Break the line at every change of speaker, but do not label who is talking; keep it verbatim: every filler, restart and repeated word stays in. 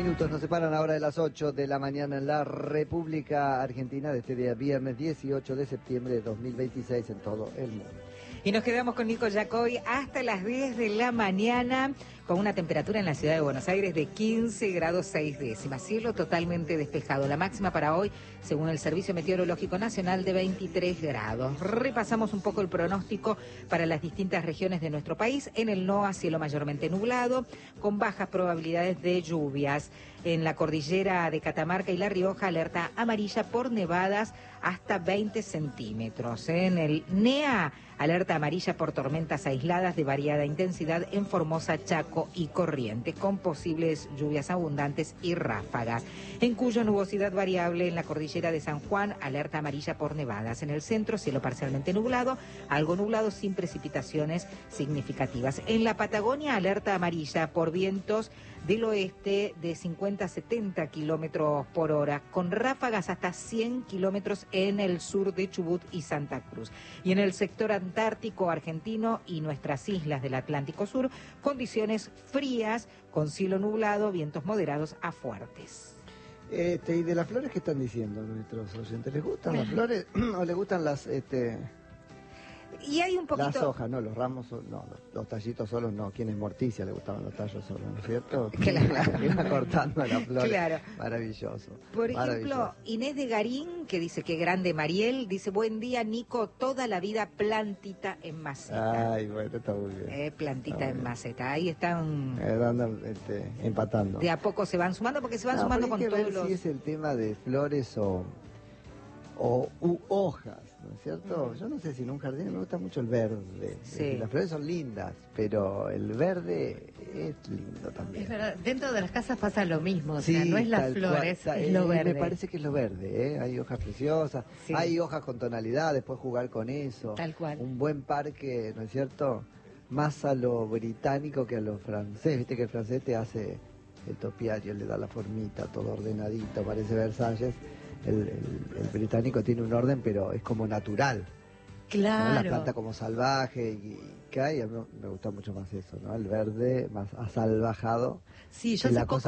minutos nos separan ahora de las ocho de la mañana en la República Argentina de este día viernes dieciocho de septiembre de dos mil veintiséis en todo el mundo.
Y nos quedamos con Nico Jacobi hasta las diez de la mañana con una temperatura en la ciudad de Buenos Aires de quince grados seis décimas. Cielo totalmente despejado. La máxima para hoy, según el Servicio Meteorológico Nacional, de veintitrés grados. Repasamos un poco el pronóstico para las distintas regiones de nuestro país. En el N O A, cielo mayormente nublado, con bajas probabilidades de lluvias. En la cordillera de Catamarca y La Rioja, alerta amarilla por nevadas hasta veinte centímetros. En el N E A, alerta amarilla por tormentas aisladas de variada intensidad en Formosa, Chaco y Corrientes, con posibles lluvias abundantes y ráfagas. En Cuyo, nubosidad variable. En la cordillera de San Juan, alerta amarilla por nevadas. En el centro, cielo parcialmente nublado, algo nublado sin precipitaciones significativas. En la Patagonia, alerta amarilla por vientos del oeste de cincuenta a setenta kilómetros por hora, con ráfagas hasta cien kilómetros en el sur de Chubut y Santa Cruz. Y en el sector antártico argentino y nuestras islas del Atlántico Sur, condiciones frías, con cielo nublado, vientos moderados a fuertes.
Este, ¿y de las flores qué están diciendo nuestros oyentes? ¿Les gustan las flores o les gustan las... este
Y hay un poquito...
Las hojas, no, los ramos, no, los, los tallitos solos no. ¿Quién es Morticia? Le gustaban los tallos solos, ¿no es cierto?
Claro.
Iba cortando las flores.
Claro.
Maravilloso.
Por
maravilloso.
ejemplo, Inés de Garín, que dice que grande Mariel, dice, buen día, Nico, toda la vida plantita en maceta.
Ay, bueno, está muy bien.
Eh, plantita
Está
en
bien.
maceta. Ahí están...
Eh, andan, este, empatando.
De a poco se van sumando, porque se van
no,
sumando con
hay que
todos
ver
los...
si es el tema de flores o, o u hojas, ¿no es cierto? Yo no sé si en un jardín me gusta mucho el verde.
Sí.
Las flores son lindas, pero el verde es lindo también.
Es verdad, dentro de las casas pasa lo mismo, o
Sí,
sea, no es las
tal
flores,
cual,
es
eh,
lo verde.
Me parece que es lo verde, ¿eh? Hay hojas preciosas,
Sí.
hay hojas con tonalidad, después jugar con eso.
Tal cual.
Un buen parque, ¿no es cierto? Más a lo británico que a lo francés. Viste que el francés te hace el topiario, le da la formita, todo ordenadito, parece Versalles. El, el, el británico tiene un orden, pero es como natural.
Claro.
¿no? La planta como salvaje y, y cae, a mí me gusta mucho más eso, ¿no? El verde más asalvajado.
Sí, yo
que
hace
la
poco
cosa